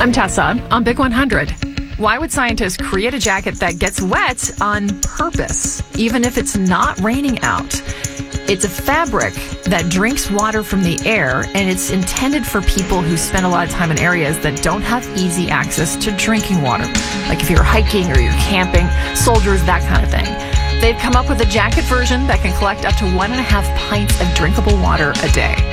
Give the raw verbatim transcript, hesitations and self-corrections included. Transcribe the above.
I'm Tessa on Big one hundred. Why would scientists create a jacket that gets wet on purpose, even if it's not raining out? It's a fabric that drinks water from the air, and it's intended for people who spend a lot of time in areas that don't have easy access to drinking water. Like if you're hiking or you're camping, soldiers, that kind of thing. They've come up with a jacket version that can collect up to one and a half pints of drinkable water a day.